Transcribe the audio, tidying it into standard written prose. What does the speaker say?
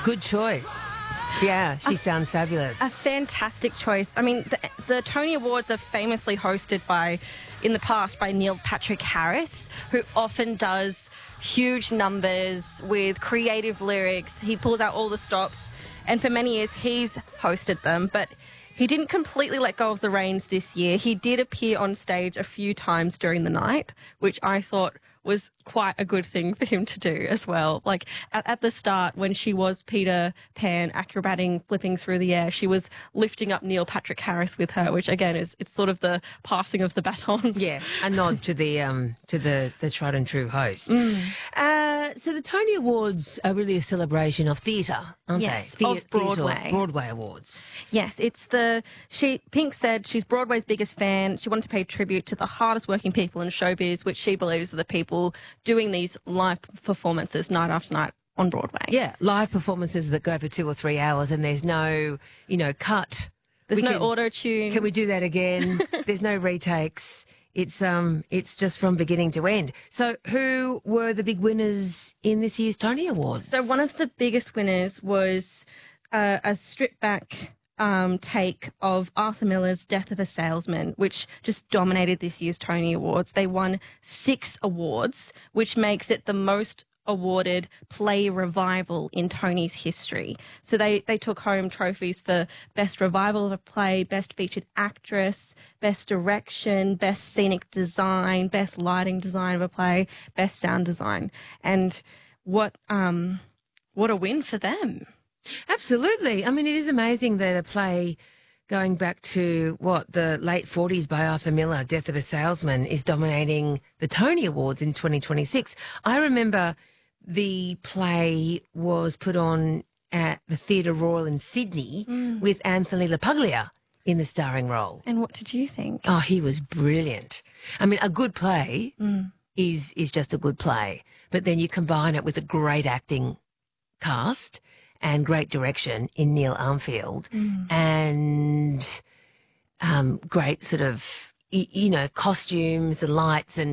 Good choice. Yeah, she sounds fabulous. A fantastic choice. I mean, the Tony Awards are famously hosted in the past by Neil Patrick Harris, who often does huge numbers with creative lyrics. He pulls out all the stops, and for many years he's hosted them, but he didn't completely let go of the reins this year. He did appear on stage a few times during the night, which I thought was quite a good thing for him to do as well. Like at the start, when she was Peter Pan acrobating, flipping through the air, she was lifting up Neil Patrick Harris with her, which again it's sort of the passing of the baton. Yeah, a nod to the tried and true host. So the Tony Awards are really a celebration of theatre, aren't Yes, they? of Broadway. Broadway Awards. Yes, Pink said she's Broadway's biggest fan. She wanted to pay tribute to the hardest working people in showbiz, which she believes are the people doing these live performances night after night on Broadway. Yeah, live performances that go for 2 or 3 hours and there's no, cut. There's no auto-tune. Can we do that again? There's no retakes. It's just from beginning to end. So who were the big winners in this year's Tony Awards? So one of the biggest winners was a stripped-back take of Arthur Miller's Death of a Salesman, which just dominated this year's Tony Awards. They won 6 awards, which makes it the most awarded play revival in Tony's history. So they took home trophies for Best Revival of a Play, Best Featured Actress, Best Direction, Best Scenic Design, Best Lighting Design of a Play, Best Sound Design. And what a win for them. Absolutely. I mean, it is amazing that a play going back to, the late 40s by Arthur Miller, Death of a Salesman, is dominating the Tony Awards in 2026. I remember the play was put on at the Theatre Royal in Sydney with Anthony LaPaglia in the starring role. And what did you think? Oh, he was brilliant. I mean, a good play is just a good play, but then you combine it with a great acting cast and great direction in Neil Armfield and great sort of, costumes and lights. And